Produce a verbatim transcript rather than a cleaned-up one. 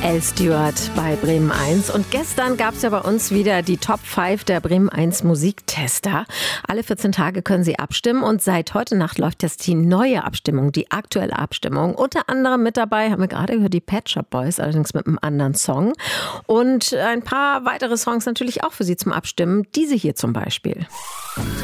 L. Stewart bei Bremen eins. Und gestern gab es ja bei uns wieder die Top fünf der Bremen eins Musiktester. Alle vierzehn Tage können Sie abstimmen und seit heute Nacht läuft jetzt die neue Abstimmung, die aktuelle Abstimmung. Unter anderem mit dabei haben wir gerade gehört die Pet Shop Boys, allerdings mit einem anderen Song. Und ein paar weitere Songs natürlich auch für Sie zum Abstimmen. Diese hier zum Beispiel.